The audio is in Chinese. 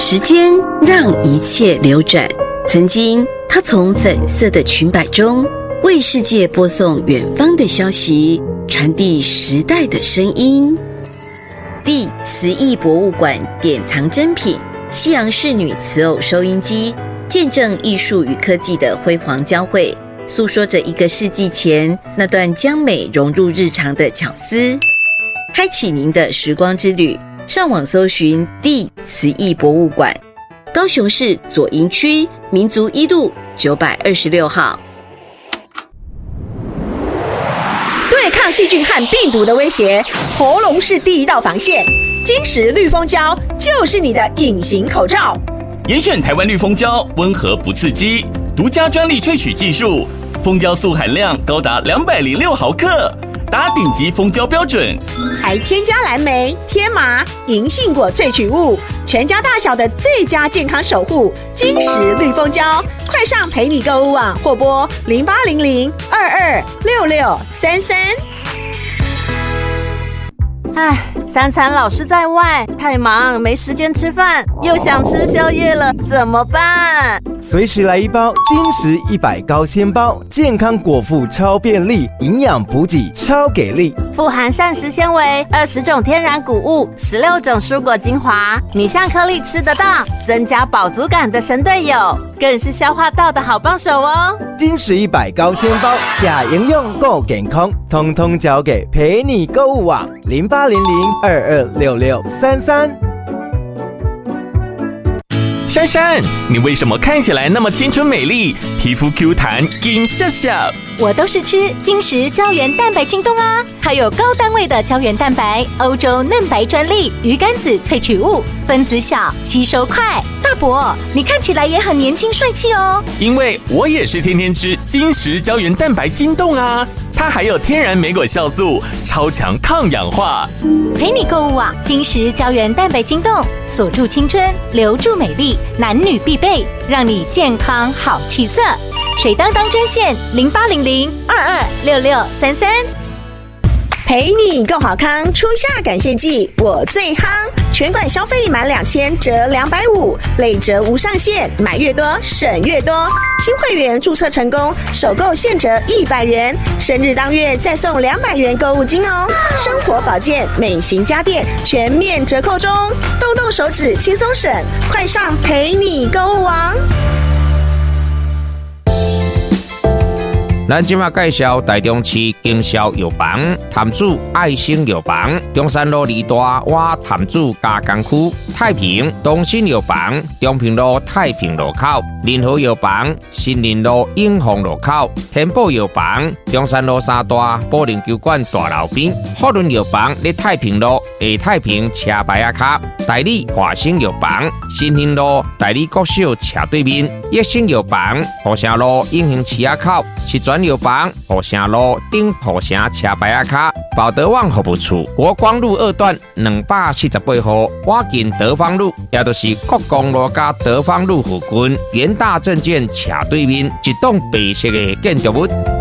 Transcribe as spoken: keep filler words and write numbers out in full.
时间让一切流转，曾经他从粉色的裙摆中为世界播送远方的消息，传递时代的声音。地瓷艺博物馆典藏珍品西洋仕女瓷偶收音机，见证艺术与科技的辉煌交汇，诉说着一个世纪前那段将美融入日常的巧思。开启您的时光之旅，上网搜寻地瓷艺博物馆，高雄市左营区民族一路九百二十六号。 对抗细菌和病毒的威胁，喉咙是第一道防线。金石绿蜂胶就是你的隐形口罩。 严选台湾绿蜂胶，温和不刺激，独家专利萃取技术，蜂胶素含量高达两百零六毫克，达顶级蜂胶标准， 还添加蓝莓、天麻、银杏果萃取物，全家大小的最佳健康守护。金石绿蜂胶，快上陪你购物网或拨零八零零二二六六三三。 唉，三餐老是在外，太忙没时间吃饭，又想吃宵夜了，怎么办？ 随时来一包金石一百高纤包，健康果腹超便利，营养补给超给力， 富含膳食纤维，二十种天然谷物，十六种蔬果精华，米香颗粒吃得到，增加饱足感的神队友，更是消化道的好帮手哦。 金石一百高纤包，假营养够健康，通通交给陪你购物网零八零零二二六六三三。 珊珊，你为什么看起来那么青春美丽，皮肤 Q 弹，金笑笑？ 我都是吃金石胶原蛋白晶冻啊，它有高单位的胶原蛋白，欧洲嫩白专利，鱼肝子萃取物，分子小，吸收快。大伯，你看起来也很年轻帅气哦。 因为我也是天天吃金石胶原蛋白晶冻啊，它还有天然莓果酵素，超强抗氧化。 陪你购物网，金石胶原蛋白晶冻，锁住青春，留住美丽，男女必备，让你健康好气色。水当当专线零八零零二二六六三三。 陪你够好康，初夏感谢季我最夯，全馆消费满两千折两百五，累折无上限，买越多省越多。新会员注册成功，首购现折一百元，生日当月再送两百元购物金哦。生活保健、美型家电全面折扣中，动动手指轻松省，快上陪你购物网。 咱今麦介绍台中市经销药房潭子爱心药房，中山路二大我潭子加工区，太平东新药房中平路太平路口，联合药房新林路永丰路口，天宝药房中山路三大保龄球馆大楼边，福伦药房在太平路下太平车牌仔卡，代理华兴药房新兴路代理国小斜对面，益生药房河城路永兴市仔口，是专药房河城路顶河城车牌仔卡，保德旺服务处国光路二段两百四十八号，我近德芳路，也就是国光路加德芳路附近，元大证券斜对面一栋白色的建筑物。